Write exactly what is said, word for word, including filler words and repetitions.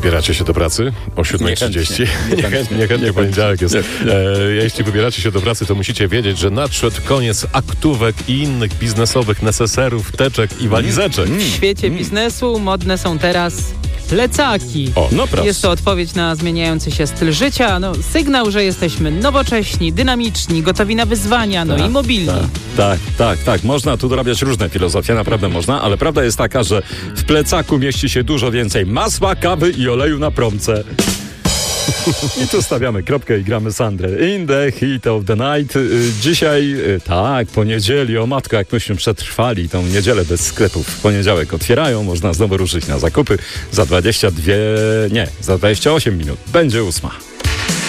Wybieracie się do pracy o siódma trzydzieści. Niechętnie, niechętnie poniedziałek jest. E, jeśli wybieracie się do pracy, to musicie wiedzieć, że nadszedł koniec aktówek i innych biznesowych neseserów, teczek i walizeczek. W świecie mm. biznesu modne są teraz plecaki. O, no proszę. Jest to odpowiedź na zmieniający się styl życia, no, sygnał, że jesteśmy nowocześni, dynamiczni, gotowi na wyzwania, no tak, i mobilni. Tak, tak, tak, tak. Można tu dorabiać różne filozofie, naprawdę można, ale prawda jest taka, że w plecaku mieści się dużo więcej masła, kawy i oleju na promce. I tu stawiamy kropkę i gramy Sandrę. In the heat of the night. Dzisiaj, tak, po niedzieli, o matko, jak myśmy przetrwali tą niedzielę bez sklepów. W poniedziałek otwierają, można znowu ruszyć na zakupy. Za dwadzieścia dwie, nie, za dwadzieścia osiem minut będzie ósma.